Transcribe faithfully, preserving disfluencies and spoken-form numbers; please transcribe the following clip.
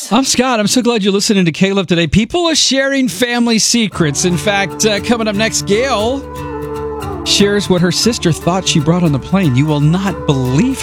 I'm Scott. I'm so glad you're listening to Caleb today. People are sharing family secrets. In fact, uh, coming up next, Gail shares what her sister thought she brought on the plane. You will not believe